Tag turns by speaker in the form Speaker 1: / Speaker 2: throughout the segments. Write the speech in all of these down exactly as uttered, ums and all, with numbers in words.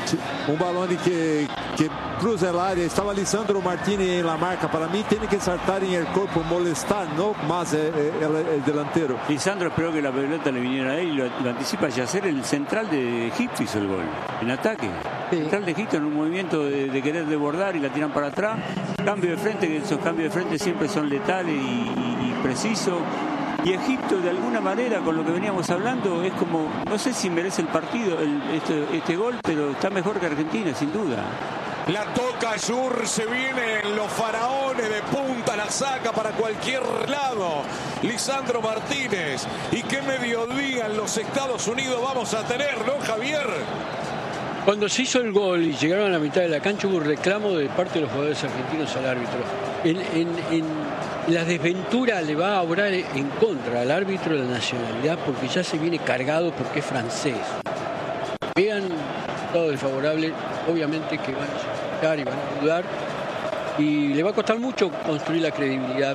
Speaker 1: um balão que, que cruza a área. Estava Lisandro Martínez em la marca. Para mí tiene que saltar en el cuerpo, molestar, no más el, el, el delantero.
Speaker 2: Lisandro esperó que la pelota le viniera a él y lo, lo anticipa Yacer. El central de Egipto hizo el gol en ataque. Sí. El central de Egipto en un movimiento de, de querer desbordar y la tiran para atrás. Cambio de frente, que esos cambios de frente siempre son letales y, y, y precisos. Y Egipto, de alguna manera, con lo que veníamos hablando, es como, no sé si merece el partido, el, este, este gol, pero está mejor que Argentina, sin duda.
Speaker 3: La toca Yur, se vienen los faraones de punta, la saca para cualquier lado. Lisandro Martínez. ¿Y qué mediodía en los Estados Unidos vamos a tener, no, Javier?
Speaker 4: Cuando se hizo el gol y llegaron a la mitad de la cancha, hubo un reclamo de parte de los jugadores argentinos al árbitro. En, en, en la desventura le va a obrar en contra al árbitro de la nacionalidad porque ya se viene cargado porque es francés. Vean todo desfavorable, obviamente que van a explicar y van a dudar y le va a costar mucho construir la credibilidad.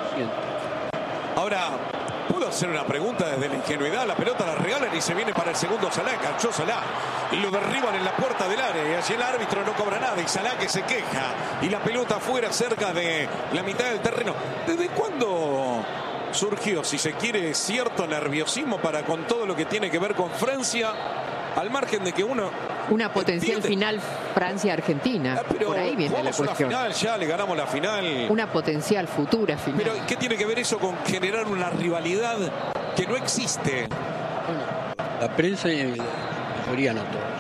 Speaker 3: Ahora, puedo hacer una pregunta desde la ingenuidad. La pelota la regalan y se viene para el segundo Salah. Enganchó Salah y lo derriban en la puerta del área. Y allí el árbitro no cobra nada. Y Salah que se queja. Y la pelota afuera cerca de la mitad del terreno. ¿Desde cuándo surgió, si se quiere, cierto nerviosismo para con todo lo que tiene que ver con Francia? Al margen de que uno...
Speaker 5: Una potencial entiende. Final Francia-Argentina. Ah, por ahí viene la cuestión.
Speaker 3: Una final, ya le ganamos la final.
Speaker 5: Una potencial futura final.
Speaker 3: Pero ¿qué tiene que ver eso con generar una rivalidad que no existe?
Speaker 4: Bueno, la prensa y la mayoría no todos.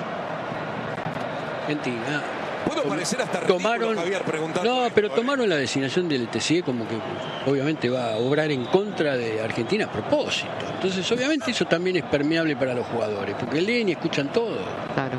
Speaker 4: Argentina.
Speaker 3: Puedo parecer hasta ridículo,
Speaker 4: tomaron,
Speaker 3: Javier, preguntando.
Speaker 4: No, pero
Speaker 3: esto,
Speaker 4: tomaron
Speaker 3: ¿eh?
Speaker 4: la designación del T C E como que obviamente va a obrar en contra de Argentina a propósito. Entonces, obviamente eso también es permeable para los jugadores, porque leen y escuchan todo.
Speaker 5: Claro.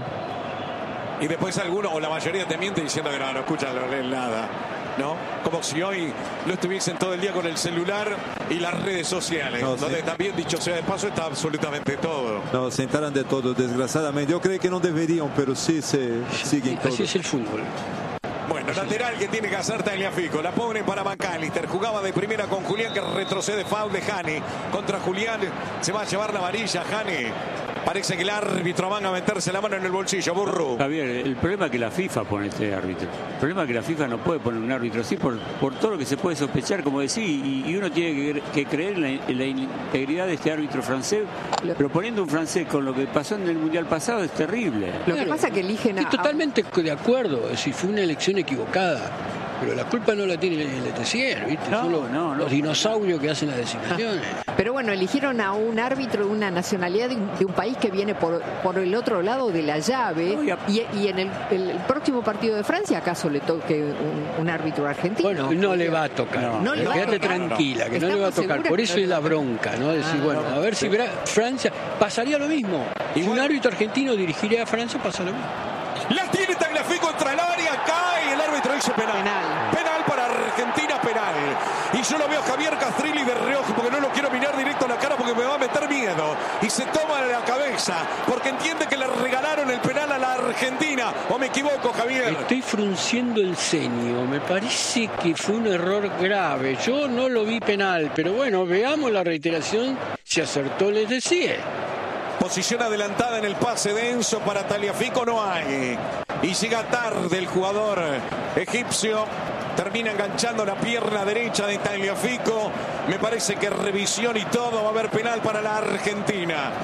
Speaker 3: Y después algunos, o la mayoría te miente diciendo que no, no escuchan, no leen nada, ¿no? Como si hoy no estuviesen todo el día con el celular y las redes sociales, no, donde sí. También, dicho sea de paso, está absolutamente todo.
Speaker 1: No, se enteran de todo, desgraciadamente. Yo creo que no deberían, pero sí se siguen todo.
Speaker 4: Así es el fútbol.
Speaker 3: Bueno, lateral que tiene que hacer Tagliafico. La ponen para McAllister. Jugaba de primera con Julián, que retrocede. Foul de Hani contra Julián. Se va a llevar la varilla Hani. Parece que el árbitro van a meterse la mano en el bolsillo. Burro.
Speaker 2: Javier, el problema es que la FIFA pone este árbitro. El problema es que la FIFA no puede poner un árbitro así por, por todo lo que se puede sospechar, como decía, y, y uno tiene que, que creer en la, en la integridad de este árbitro francés. Pero poniendo un francés con lo que pasó en el Mundial pasado es terrible.
Speaker 5: Lo que pasa es que eligen a...
Speaker 4: Estoy totalmente de acuerdo, si fue una elección equivocada. Pero la culpa no la tiene el T C E, ¿viste?
Speaker 2: No,
Speaker 4: Son los,
Speaker 2: no, no.
Speaker 4: los dinosaurios que hacen las designaciones.
Speaker 5: Pero bueno, eligieron a un árbitro de una nacionalidad de un, de un país que viene por, por el otro lado de la llave. No, y, a... y, y en el, el, el próximo partido de Francia, ¿acaso le toque un, un árbitro argentino?
Speaker 4: Bueno, no le va a tocar. No, no le va Quédate a tocar. tranquila, que no le va a tocar. Por eso es la bronca, ¿no? Decir, ah, bueno, a ver si Francia... Pasaría lo mismo. Y un árbitro argentino dirigiría a Francia, pasa lo mismo.
Speaker 3: La tiene Tagliafico contra el área, cae, el árbitro dice penal.
Speaker 5: Penal.
Speaker 3: Penal para Argentina, penal. Y yo lo veo a Javier Castrilli de reojo porque no lo quiero mirar directo a la cara porque me va a meter miedo. Y se toma la cabeza porque entiende que le regalaron el penal a la Argentina. ¿O me equivoco, Javier?
Speaker 4: Estoy frunciendo el ceño. Me parece que fue un error grave. Yo no lo vi penal, pero bueno, veamos la reiteración si acertó, les decía.
Speaker 3: Posición adelantada en el pase de Enzo para Tagliafico no hay. Y llega tarde el jugador egipcio. Termina enganchando la pierna derecha de Tagliafico. Me parece que revisión y todo. Va a haber penal para la Argentina.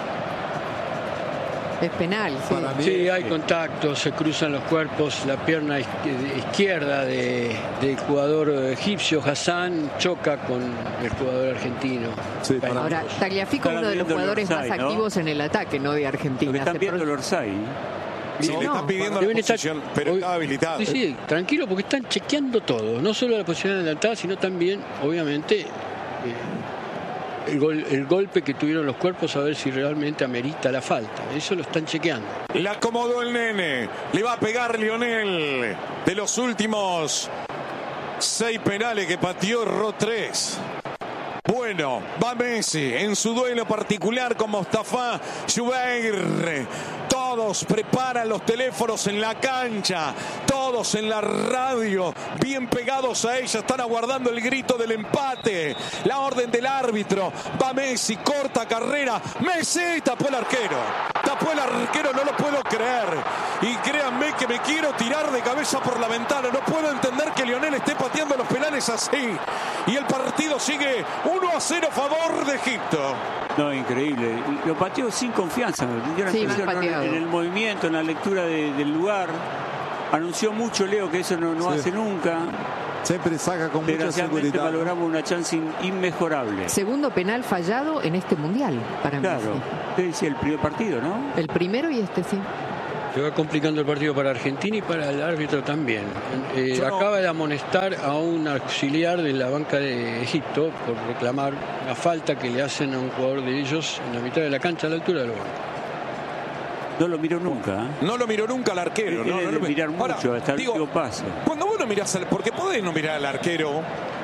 Speaker 5: Es penal, sí.
Speaker 4: Para mí, sí, hay contacto, se cruzan los cuerpos. La pierna izquierda de, del jugador egipcio Hassan choca con el jugador argentino.
Speaker 1: Sí,
Speaker 5: ahora, Tagliafico es uno de los jugadores Orsay, más activos ¿no? en el ataque, no de Argentina.
Speaker 2: Porque están viendo el Orsay.
Speaker 3: Sí,
Speaker 5: no,
Speaker 3: le están pidiendo la posición, estar, pero está habilitado.
Speaker 4: Sí, sí, tranquilo, porque están chequeando todo. No solo la posición adelantada, sino también, obviamente... Eh, El, gol, el golpe que tuvieron los cuerpos, a ver si realmente amerita la falta. Eso lo están chequeando.
Speaker 3: La acomodó el nene. Le va a pegar Lionel. De los últimos seis penales que pateó, erró tres. Bueno, va Messi en su duelo particular con Mostafa Jubeir. Todos preparan los teléfonos en la cancha, todos en la radio, bien pegados a ella, están aguardando el grito del empate. La orden del árbitro, va Messi, corta carrera, Messi tapó el arquero, tapó el arquero, no lo puedo creer. Y créanme que me quiero tirar de cabeza por la ventana, no puedo entender que Lionel esté pateando los penales así. Y el partido sigue uno a cero a favor de Egipto.
Speaker 2: No, increíble. Lo pateó sin confianza.
Speaker 5: Sí,
Speaker 2: en el movimiento, en la lectura de, del lugar. Anunció mucho Leo que eso no, no sí. hace nunca.
Speaker 1: Siempre saca con mucha seguridad.
Speaker 2: Valoramos una chance inmejorable.
Speaker 5: Segundo penal fallado en este mundial para
Speaker 2: claro.
Speaker 5: mí.
Speaker 2: Claro. Usted decía el primer partido, ¿no?
Speaker 5: El primero y este sí.
Speaker 4: Se va complicando el partido para Argentina y para el árbitro también. Eh, no. Acaba de amonestar a un auxiliar de la banca de Egipto por reclamar la falta que le hacen a un jugador de ellos en la mitad de la cancha a la altura del banco.
Speaker 2: No lo miró nunca. ¿eh?
Speaker 3: No lo miró nunca al arquero.
Speaker 2: No, no lo mirar mucho,
Speaker 3: Ahora,
Speaker 2: hasta el
Speaker 3: digo,
Speaker 2: último paso.
Speaker 3: Cuando vos no mirás, al, porque podés no mirar al arquero,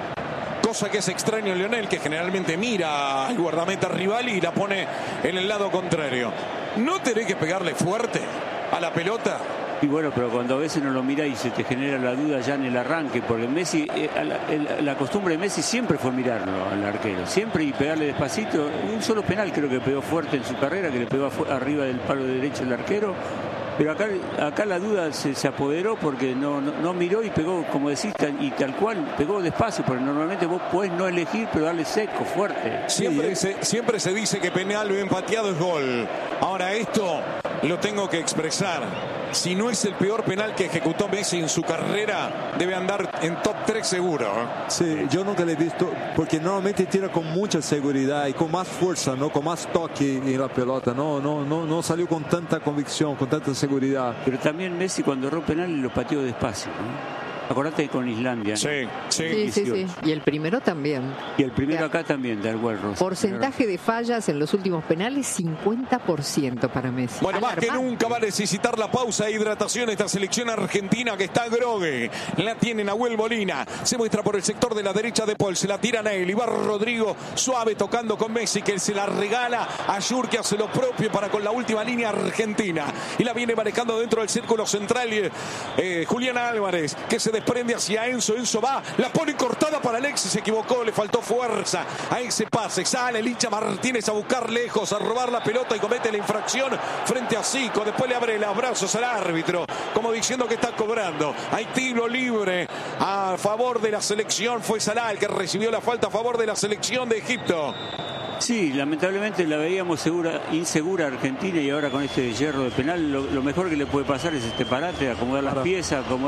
Speaker 3: cosa que es extraño en Lionel, que generalmente mira al guardameta rival y la pone en el lado contrario. ¿No tenés que pegarle fuerte a la pelota?
Speaker 2: Y bueno, pero cuando a veces no lo mirás y se te genera la duda ya en el arranque, porque Messi, eh, la, el, la costumbre de Messi siempre fue mirarlo al arquero, siempre y pegarle despacito. Un solo penal creo que pegó fuerte en su carrera, que le pegó arriba del palo derecho el arquero. Pero acá, acá la duda se, se apoderó porque no, no, no miró y pegó, como decís, tal, y tal cual, pegó despacio, porque normalmente vos podés no elegir, pero darle seco, fuerte.
Speaker 3: Siempre, sí, se, siempre se dice que penal bien pateado es gol. Ahora esto lo tengo que expresar. Si no es el peor penal que ejecutó Messi en su carrera, debe andar en top tres seguro.
Speaker 1: Sí, yo nunca le he visto, porque normalmente tira con mucha seguridad y con más fuerza, ¿no? Con más toque en la pelota. No, no, no, no salió con tanta convicción, con tanta seguridad.
Speaker 2: Pero también Messi cuando erró penal lo pateó despacio, ¿no? Acordate con Islandia.
Speaker 3: Sí,
Speaker 2: ¿no?
Speaker 3: sí.
Speaker 5: Sí, sí, sí. Y el primero también.
Speaker 2: Y el primero acá también, de Arguelros.
Speaker 5: Porcentaje de fallas en los últimos penales, cincuenta por ciento para Messi.
Speaker 3: Bueno, más que nunca va a necesitar la pausa e hidratación esta selección argentina que está grogue. La tiene Nahuel Molina. Se muestra por el sector de la derecha de Paul. Se la tira a Neil. Y va Rodrigo suave tocando con Messi, que se la regala a Yur, que hace lo propio para con la última línea argentina. Y la viene manejando dentro del círculo central eh, Julián Álvarez, que se desprende hacia Enzo, Enzo va, la pone cortada para Alexis, se equivocó, le faltó fuerza a ese pase, sale Licha Martínez a buscar lejos, a robar la pelota y comete la infracción frente a Zico, después le abre los brazos al árbitro, como diciendo que está cobrando. Hay tiro libre a favor de la selección, fue Salah el que recibió la falta a favor de la selección de Egipto.
Speaker 2: Sí, lamentablemente la veíamos segura, insegura Argentina, y ahora con este hierro de penal lo, lo mejor que le puede pasar es este parate, acomodar las piezas, acomodar